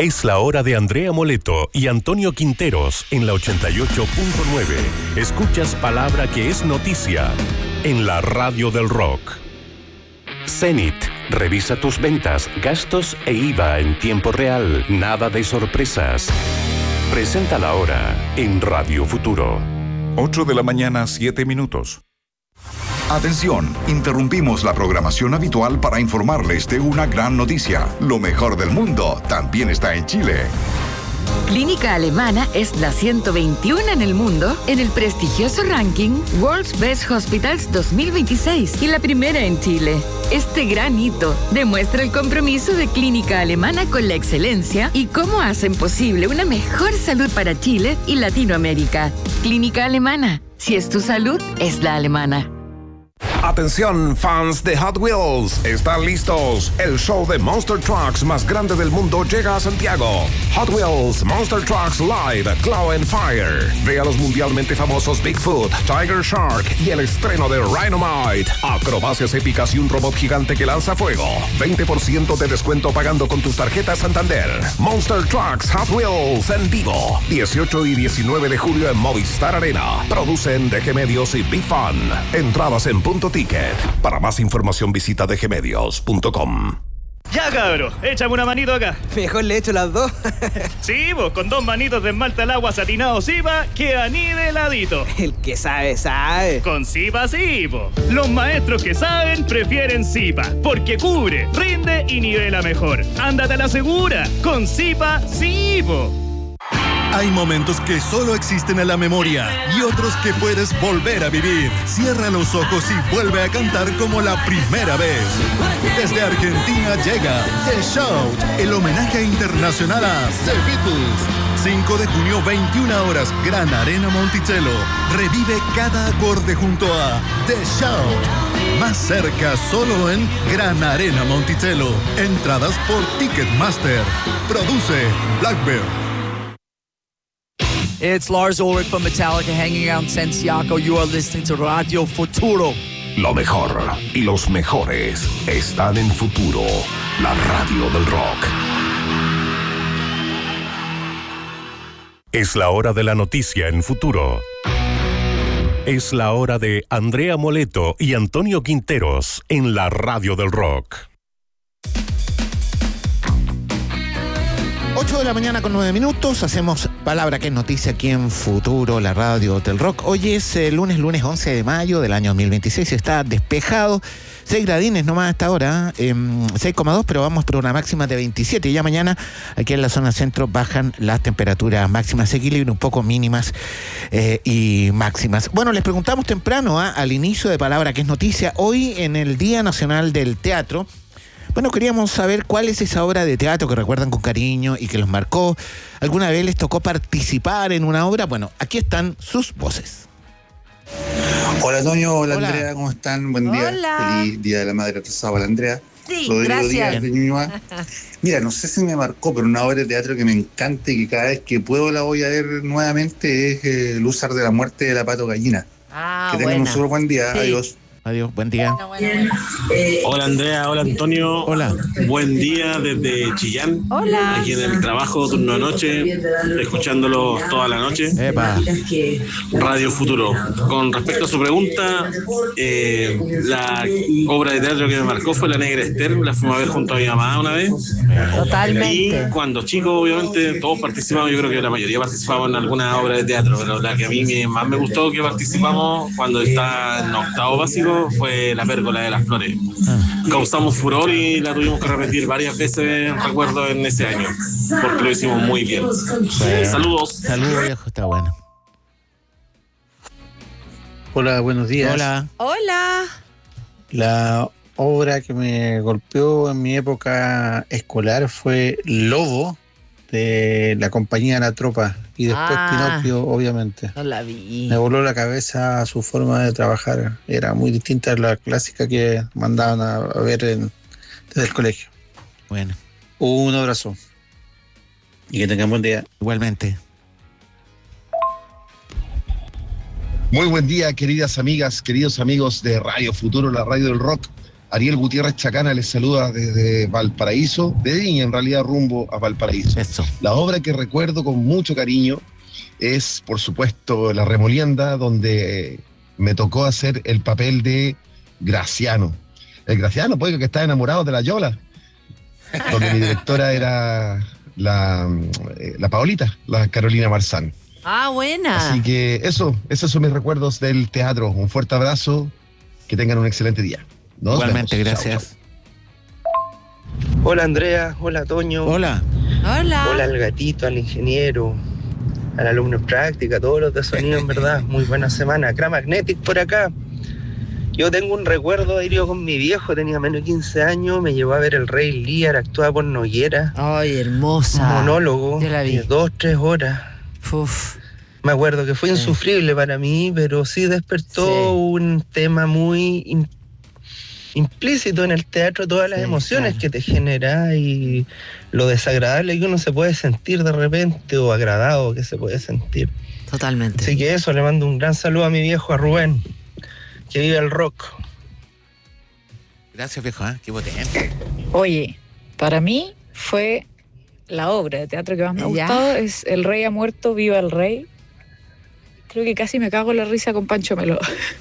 Es la hora de Andrea Moleto y Antonio Quinteros en la 88.9. Escuchas palabra que es noticia en la radio del rock. Zenith. Revisa tus ventas, gastos e IVA en tiempo real. Nada de sorpresas. Presenta la hora en Radio Futuro. 8 de la mañana, 7 minutos. Atención, interrumpimos la programación habitual para informarles de una gran noticia. Lo mejor del mundo también está en Chile. Clínica Alemana es la 121 en el mundo en el prestigioso ranking World's Best Hospitals 2026 y la primera en Chile. Este gran hito demuestra el compromiso de Clínica Alemana con la excelencia y cómo hacen posible una mejor salud para Chile y Latinoamérica. Clínica Alemana, si es tu salud, es la alemana. Atención, fans de Hot Wheels, ¿están listos? El show de Monster Trucks más grande del mundo llega a Santiago. Hot Wheels Monster Trucks Live Claw and Fire. Ve a los mundialmente famosos Bigfoot, Tiger Shark y el estreno de Rhinomite. Acrobacias épicas y un robot gigante que lanza fuego. 20% de descuento pagando con tus tarjetas Santander. Monster Trucks Hot Wheels en vivo. 18 y 19 de julio en Movistar Arena. Producen DG Medios y Big Fun. Entradas en Punto Ticket. Para más información visita dgmedios.com. Ya, cabro, échame una manito acá. Mejor le echo las dos. Sí, vos, con 2 manitos de esmalte al agua satinado Zipa, queda niveladito. El que sabe, sabe. Con Zipa, sí, po. Los maestros que saben prefieren Zipa, porque cubre, rinde y nivela mejor. Ándate a la segura. Con Zipa, sí, po. Hay momentos que solo existen en la memoria y otros que puedes volver a vivir. Cierra los ojos y vuelve a cantar como la primera vez. Desde Argentina llega The Shout, el homenaje internacional a The Beatles. 5 de junio, 21 horas, Gran Arena Monticello. Revive cada acorde junto a The Shout. Más cerca solo en Gran Arena Monticello. Entradas por Ticketmaster. Produce Blackbird. It's Lars Ulrich from Metallica hanging out in Santiago. You are listening to Radio Futuro. Lo mejor y los mejores están en Futuro, la radio del rock. Es la hora de la noticia en Futuro. Es la hora de Andrea Moleto y Antonio Quinteros en la radio del rock. 8 de la mañana con 9 minutos, hacemos palabra que es noticia aquí en Futuro, la radio del rock. Hoy es lunes 11 de mayo del año 2026, está despejado, 6 gradines nomás hasta ahora, 6,2, pero vamos por una máxima de 27. Y ya mañana aquí en la zona centro bajan las temperaturas máximas, se equilibran un poco mínimas y máximas. Bueno, les preguntamos temprano al inicio de palabra que es noticia, hoy en el Día Nacional del Teatro. Bueno, queríamos saber cuál es esa obra de teatro que recuerdan con cariño y que los marcó. ¿Alguna vez les tocó participar en una obra? Bueno, aquí están sus voces. Hola, Antonio. Hola, Andrea. ¿Cómo están? Buen día. Hola. Feliz Día de la Madre atrasado para Andrea. Sí, Rodrigo gracias. Díaz de Ñuñoa. Mira, no sé si me marcó, pero una obra de teatro que me encanta y que cada vez que puedo la voy a ver nuevamente es Lúzar de la muerte de la Pato Gallina. Que tengan un súper buen día. Sí. Adiós. Adiós, buen día. Hola Andrea, hola Antonio. Hola. Buen día desde Chillán. Hola. Aquí en el trabajo, turno de noche, escuchándolo toda la noche. Epa. Radio Futuro. Con respecto a su pregunta, la obra de teatro que me marcó fue La Negra Esther. La fuimos a ver junto a mi mamá una vez. Totalmente. Y cuando chicos, obviamente, todos participamos. Yo creo que la mayoría participamos en alguna obra de teatro, pero la que a mí más me gustó que participamos cuando estaba en octavo básico fue La Pérgola de las Flores. Causamos furor y la tuvimos que repetir varias veces, recuerdo, en ese año, porque lo hicimos muy bien. Saludos. Saludos, viejo, está bueno. Hola, buenos días. Hola. Hola. La obra que me golpeó en mi época escolar fue Lobo, de la compañía La Tropa, y después Pinocchio, obviamente. No la vi. Me voló la cabeza su forma de trabajar. Era muy distinta a la clásica que mandaban a ver desde el colegio. Bueno. Un abrazo. Y que tengan buen día. Igualmente. Muy buen día, queridas amigas, queridos amigos de Radio Futuro, la radio del rock. Ariel Gutiérrez Chacana les saluda desde Valparaíso, de Viña en realidad, rumbo a Valparaíso. Eso. La obra que recuerdo con mucho cariño es, por supuesto, La Remolienda, donde me tocó hacer el papel de Graciano. El Graciano, pues, que está enamorado de la Yola, donde mi directora era la Paolita, la Carolina Marzán. Ah, buena. Así que esos son mis recuerdos del teatro. Un fuerte abrazo, que tengan un excelente día. Nos Igualmente, vemos. gracias. Chao. Hola Andrea, hola Toño. Hola. Hola. Hola al gatito, al ingeniero, al alumno en práctica, todos los de sonido, en verdad. Muy buena semana. Cramagnetic por acá. Yo tengo un recuerdo de ir con mi viejo, tenía menos de 15 años, me llevó a ver El Rey Lear, actuada por Noguera. Ay, hermosa. Un monólogo Yo la vi. de 2-3 horas. Uf. Me acuerdo que fue insufrible para mí, pero sí despertó un tema muy implícito en el teatro, todas las emociones que te genera y lo desagradable que uno se puede sentir de repente o agradado que se puede sentir. Totalmente. Así que eso, le mando un gran saludo a mi viejo, a Rubén, que vive el rock. Gracias, viejo, qué potente. Oye, para mí fue la obra de teatro que más me ha Ya. gustado, es El Rey ha muerto, viva el Rey. Creo que casi me cago en la risa con Pancho Meló.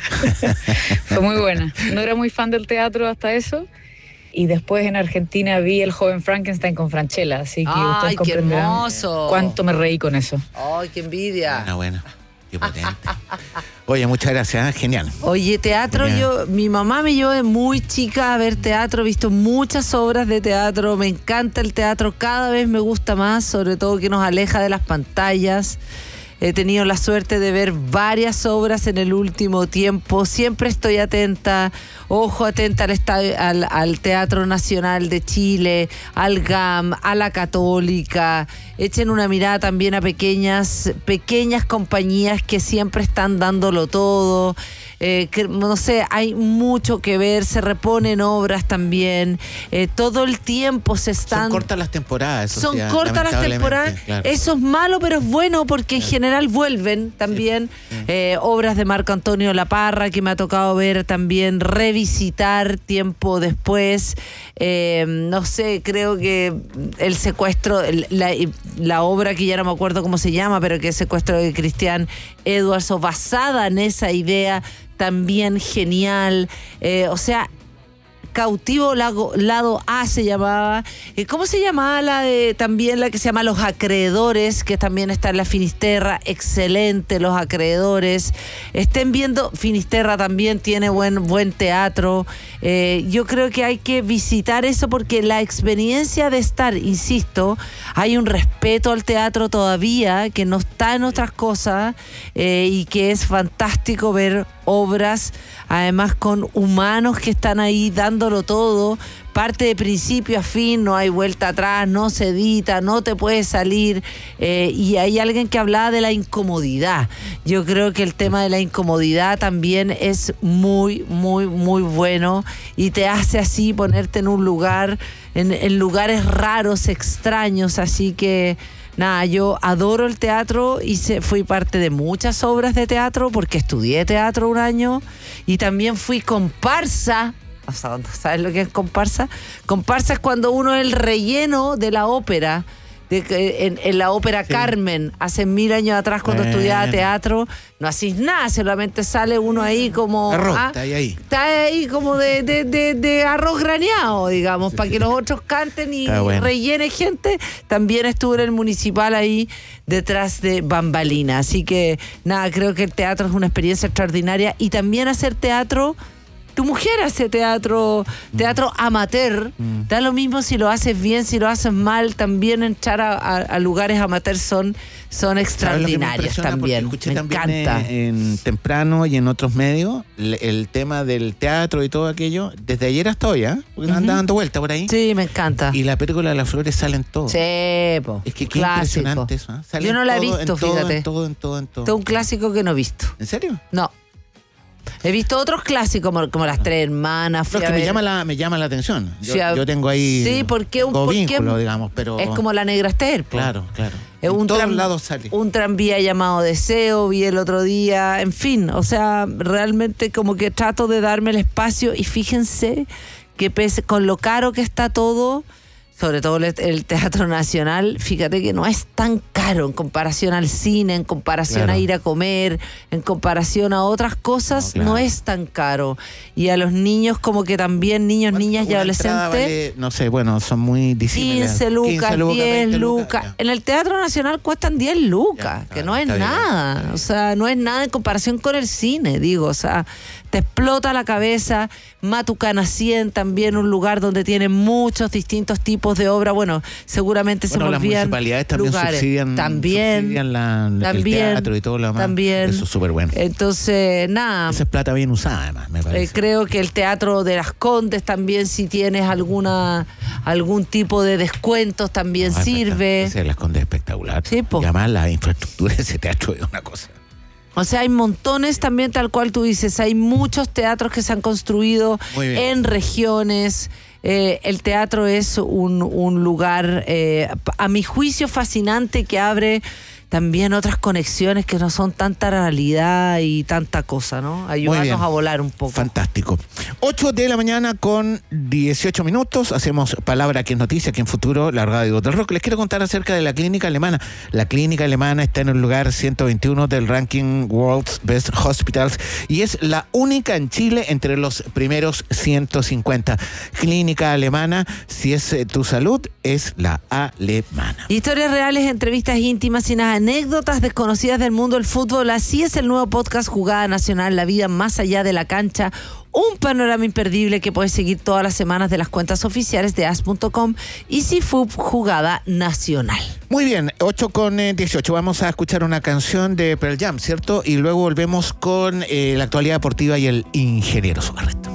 Fue muy buena. No era muy fan del teatro hasta eso. Y después en Argentina vi El joven Frankenstein con Franchella, así que Ay, ustedes qué comprenderán hermoso. cuánto me reí con eso. Ay, qué envidia. Bueno, qué potente. Oye, muchas gracias, genial. Oye, teatro, Genial. mi mamá me llevó de muy chica a ver teatro, he visto muchas obras de teatro, me encanta el teatro, cada vez me gusta más, sobre todo que nos aleja de las pantallas. He tenido la suerte de ver varias obras en el último tiempo. Siempre estoy atenta, ojo atenta al Teatro Nacional de Chile, al GAM, a la Católica. Echen una mirada también a pequeñas compañías que siempre están dándolo todo. No sé, hay mucho que ver, se reponen obras también. Todo el tiempo se están... Son cortas las temporadas. Eso Son sí, cortas las temporadas. claro. Eso es malo, pero es bueno porque en general vuelven también. Obras de Marco Antonio Laparra que me ha tocado ver también, revisitar tiempo después. No sé, creo que el secuestro, la obra que ya no me acuerdo cómo se llama, pero que es Secuestro de Christian Edwards, o basada en esa idea, también genial. O sea, Cautivo Lado A se llamaba. ¿Cómo se llamaba también la que se llama Los Acreedores, que también está en la Finisterra? Excelente, Los Acreedores. Estén viendo, Finisterra también tiene buen teatro. Yo creo que hay que visitar eso porque la experiencia de estar, insisto, hay un respeto al teatro todavía que no está en otras cosas, y que es fantástico ver obras, además con humanos que están ahí dándolo todo, parte de principio a fin, no hay vuelta atrás, no se edita, no te puedes salir, y hay alguien que hablaba de la incomodidad. Yo creo que el tema de la incomodidad también es muy, muy, muy bueno y te hace así ponerte en un lugar, en lugares raros, extraños, así que... Nada, yo adoro el teatro y fui parte de muchas obras de teatro porque estudié teatro un año y también fui comparsa. O sea, ¿sabes lo que es comparsa? Comparsa es cuando uno es el relleno de la ópera. En la ópera Carmen, hace 1000 años atrás cuando estudiaba teatro, no hacís nada, solamente sale uno ahí como... Arroz, está ahí. Está ahí como de arroz graneado, digamos, para que los otros canten y rellene gente. También estuve en el municipal ahí detrás de bambalina. Así que nada, creo que el teatro es una experiencia extraordinaria y también hacer teatro... Tu mujer hace teatro amateur, da lo mismo si lo haces bien, si lo haces mal, también entrar a lugares amateur son extraordinarios también. Escuché me también encanta. en Temprano y en otros medios el tema del teatro y todo aquello, desde ayer hasta hoy, porque anda dando vuelta por ahí. Sí, me encanta. Y la Pérgola de las Flores sale en todo. Sí, po. Es que qué Clásico. impresionante eso. Sale yo no la he todo, visto, en todo, fíjate. En todo. Todo un clásico que no he visto. ¿En serio? No. He visto otros clásicos como Las Tres Hermanas. No, es que me llama la atención. Yo tengo ahí vínculo, digamos, pero... Es como La Negra Esther. Claro. En todos lados sale. Un tranvía llamado Deseo, vi el otro día, en fin, o sea, realmente como que trato de darme el espacio y fíjense que pese con lo caro que está todo, sobre todo el Teatro Nacional, fíjate que no es tan caro en comparación al cine, en comparación a ir a comer, en comparación a otras cosas, no es tan caro. Y a los niños como que también, niñas y adolescentes... Vale, no sé, bueno, son muy disímiles. 15 lucas, 10 lucas. En el Teatro Nacional cuestan 10 lucas, que no es nada. Bien. O sea, no es nada en comparación con el cine, digo, o sea... Te explota la cabeza. Matucana 100, también un lugar donde tienen muchos distintos tipos de obra. Bueno, seguramente se volvían las municipalidades también lugares. subsidian el teatro y todo lo demás. También. Eso es súper bueno. Entonces, nada. Esa es plata bien usada, además, me parece. Creo que el Teatro de las Condes también, si tienes algún tipo de descuentos, también sirve. Ese de las Condes es espectacular. Sí, y además la infraestructura de ese teatro es una cosa. O sea, hay montones también, tal cual tú dices, hay muchos teatros que se han construido en regiones. El teatro es un lugar, a mi juicio, fascinante, que abre también otras conexiones que no son tanta realidad y tanta cosa, ¿no? Ayudarnos a volar un poco. Fantástico. 8 de la mañana con 18 minutos. Hacemos Palabra que es noticia, que en Futuro, la radio del rock. Les quiero contar acerca de la clínica alemana. La clínica alemana está en el lugar 121 del ranking World's Best Hospitals y es la única en Chile entre los primeros 150. Clínica alemana, si es tu salud, es la alemana. Historias reales, entrevistas íntimas y unas anécdotas desconocidas del mundo del fútbol. Así es el nuevo podcast Jugada Nacional, la vida más allá de la cancha. Un panorama imperdible que puedes seguir todas las semanas de las cuentas oficiales de as.com y CIFUB Jugada Nacional. Muy bien, 8 con 18. Vamos a escuchar una canción de Pearl Jam, ¿cierto? Y luego volvemos con la actualidad deportiva y el ingeniero Sugarret.